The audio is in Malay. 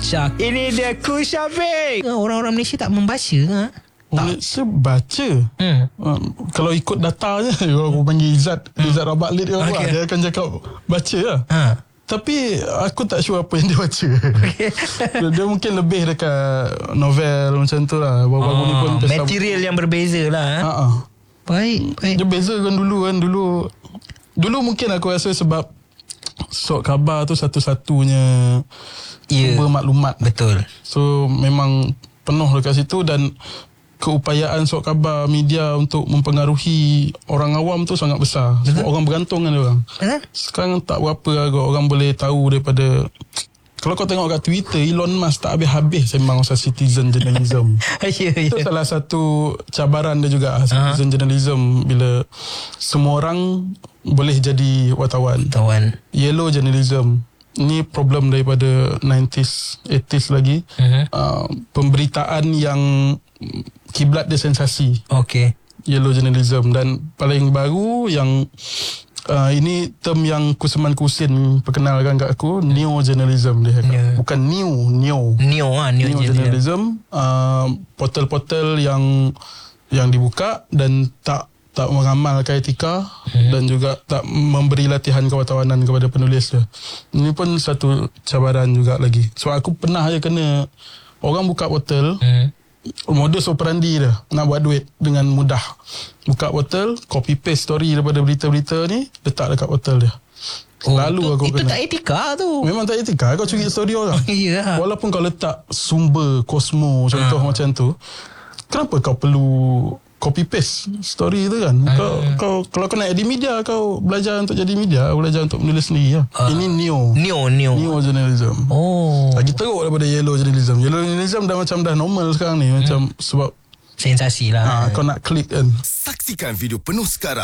Syak. Ini dia Kushabik. Orang-orang Malaysia tak membaca Malaysia baca. Kalau ikut datanya, aku panggil Izzat Rabat Lid ke apa, dia akan cakap baca lah. Tapi aku tak sure apa yang dia baca. Dia mungkin lebih dekat novel macam tu lah. Baru-baru ni pun material yang berbeza lah. Baik. Dia beza kan dulu kan. Dulu mungkin aku rasa sebab Surat Khabar tu satu-satunya sumber maklumat. Betul. So memang penuh dekat situ, dan keupayaan Surat Khabar media untuk mempengaruhi orang awam tu sangat besar. Sebab orang bergantung kan dia orang. Sekarang tak berapa agak orang boleh tahu daripada. Kalau kau tengok kat Twitter, Elon Musk tak habis-habis sembang pasal citizen journalism. Itu salah satu cabaran dia juga, citizen journalism, bila semua orang boleh jadi wartawan. Yellow journalism. Ini problem daripada 90s, 80s lagi. Pemberitaan yang kiblat dia sensasi. Yellow journalism. Dan paling baru yang ini term yang Kusman Kusin perkenalkan kat aku, neo journalism dia cakap. Bukan neo journalism. Portal-portal yang dibuka dan tak mengamalkan etika dan juga tak memberi latihan kewartawanan kepada penulis dia. Ini pun satu cabaran juga lagi. Sebab aku pernah je kena orang buka portal, modus operandi dia nak buat duit dengan mudah. Buka portal, copy paste story daripada berita-berita ni, letak dekat portal dia. Lalu aku itu kena. tak etika tu. Memang tak etika. Kau curi story orang. Walaupun kau letak sumber Cosmo contoh macam tu, kenapa kau perlu copy paste story tu kan? Kau kalau kau nak edit media, kau belajar untuk jadi media, belajar untuk menulis sendiri lah. Ini neo journalism. Lagi teruk daripada yellow journalism. Yellow journalism dah normal sekarang ni, macam sebab sensasi lah. Kau nak klik kan. Saksikan video penuh sekarang